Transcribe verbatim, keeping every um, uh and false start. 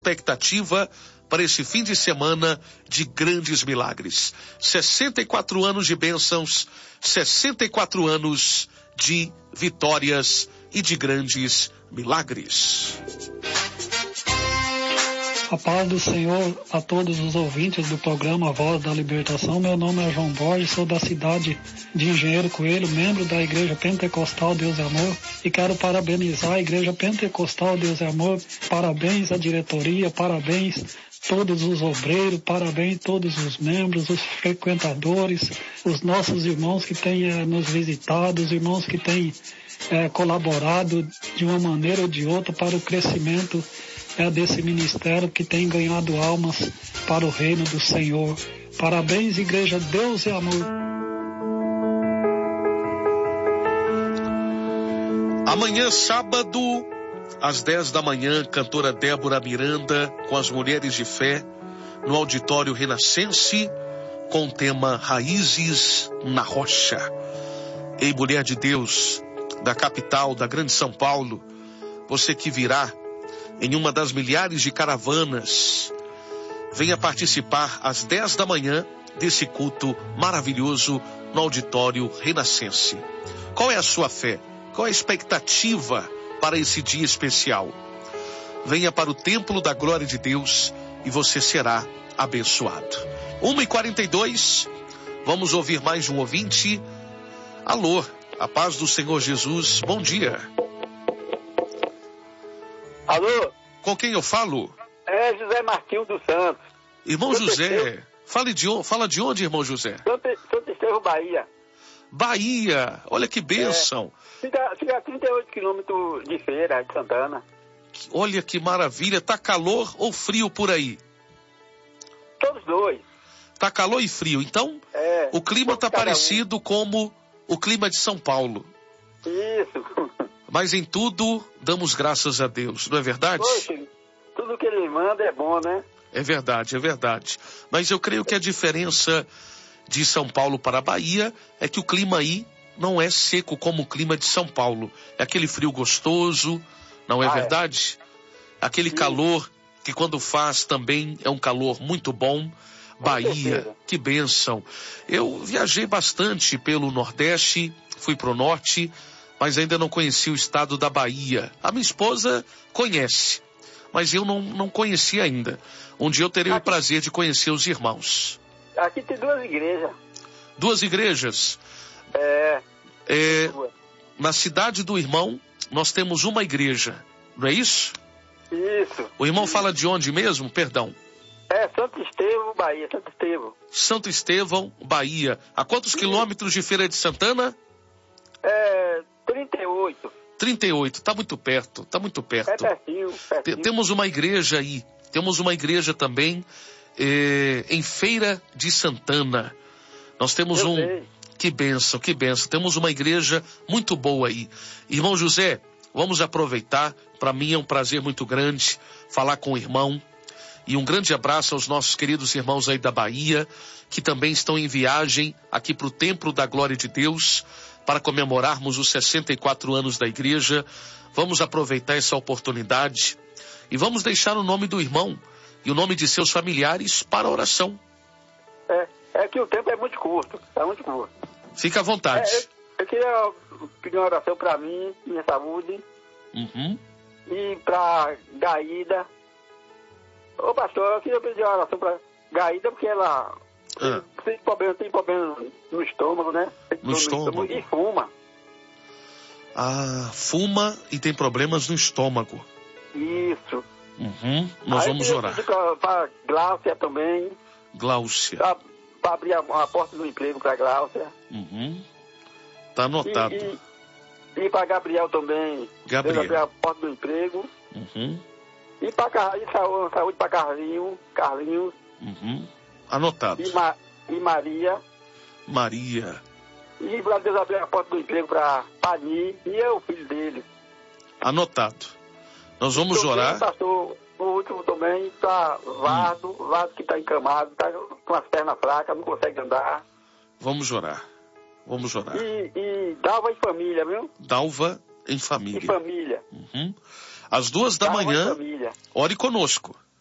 expectativa para esse fim de semana de grandes milagres. sessenta e quatro anos de bênçãos, sessenta e quatro anos de vitórias e de grandes milagres. A paz do Senhor a todos os ouvintes do programa Voz da Libertação. Meu nome é João Borges, sou da cidade de Engenheiro Coelho, membro da Igreja Pentecostal Deus é Amor, e quero parabenizar a Igreja Pentecostal Deus é Amor. Parabéns à diretoria, parabéns todos os obreiros, parabéns todos os membros, os frequentadores, os nossos irmãos que têm eh, nos visitado, os irmãos que têm eh, colaborado de uma maneira ou de outra para o crescimento é desse ministério que tem ganhado almas para o reino do Senhor. Parabéns, Igreja Deus é Amor. Amanhã, sábado, às dez da manhã, cantora Débora Miranda com as Mulheres de Fé no Auditório Renascense com o tema Raízes na Rocha. Ei, mulher de Deus, da capital, da grande São Paulo, você que virá em uma das milhares de caravanas, venha participar às dez da manhã desse culto maravilhoso no Auditório Renascense. Qual é a sua fé? Qual é a expectativa para esse dia especial? Venha para o Templo da Glória de Deus e você será abençoado. uma e quarenta e dois, vamos ouvir mais um ouvinte. Alô, a paz do Senhor Jesus, bom dia. Alô? Com quem eu falo? É José Martinho dos Santos. Irmão Santo José, Estevão. fale de, on- fala de onde, irmão José? Santo, Santo Estevão, Bahia. Bahia, olha que bênção. Fica, fica a trinta e oito quilômetros de Feira, de Santana. Olha que maravilha, tá calor ou frio por aí? Todos dois. Tá calor e frio, então É, o clima tá cada um. parecido como o clima de São Paulo. Isso. Mas em tudo damos graças a Deus, não é verdade? Poxa, tudo que ele manda é bom, né? É verdade, é verdade. Mas eu creio que a diferença de São Paulo para a Bahia é que o clima aí não é seco como o clima de São Paulo. É aquele frio gostoso, não é Ah, é. verdade? Aquele Sim. calor que quando faz também é um calor muito bom. Bahia, certeza. que bênção. Eu viajei bastante pelo Nordeste, fui pro Norte, mas ainda não conheci o estado da Bahia. A minha esposa conhece, mas eu não, não conheci ainda. Um dia eu terei o Aqui- prazer de conhecer os irmãos. Aqui tem duas igrejas. Duas igrejas. É. É, duas. na cidade do irmão, nós temos uma igreja, não é isso? Isso. O irmão fala de onde mesmo? Perdão. É Santo Estevão, Bahia, Santo Estevão. Santo Estevão, Bahia. A quantos quilômetros de Feira de Santana? É trinta e oito. trinta e oito, tá muito perto, tá muito É perto. pertinho, Te- pertinho. Temos uma igreja aí, temos uma igreja também eh, em Feira de Santana. Nós temos Eu um... sei. Que bênção, que bênção. Temos uma igreja muito boa aí. Irmão José, vamos aproveitar. Para mim é um prazer muito grande falar com o irmão. E um grande abraço aos nossos queridos irmãos aí da Bahia, que também estão em viagem aqui para o Templo da Glória de Deus, para comemorarmos os sessenta e quatro anos da igreja. Vamos aproveitar essa oportunidade e vamos deixar o nome do irmão e o nome de seus familiares para a oração. É, é que o tempo é muito curto, é muito curto. Fica à vontade. É, eu, eu queria pedir uma oração para mim, minha saúde, Uhum. e para Gaída. Ô pastor, eu queria pedir uma oração para Gaída, porque ela Ah. tem, problema, tem problema no estômago, né? No estômago. E fuma. Ah, fuma e tem problemas no estômago. Isso. Uhum. Nós Aí vamos eu orar. queria para Gláucia também, Gláucia. para abrir a, a porta do emprego para Gláucia. Uhum. Tá E, anotado. e, e para Gabriel também. Gabriel. Deus abrir a porta do emprego. Uhum. E para saúde, saúde para Carlinhos, Carlinhos Uhum. Anotado. e, Ma, e Maria. Maria. E para Deus abrir a porta do emprego para Pani e eu, o filho dele. Anotado. Nós vamos Também, orar. pastor, o último também está Vardo, Hum. Vardo que está encamado, está com as pernas fracas, não consegue andar. Vamos orar. Vamos orar. E, e Dalva em família, viu? Dalva em Em família. família. Uhum. Às duas da Dalva em manhã, família. ore conosco.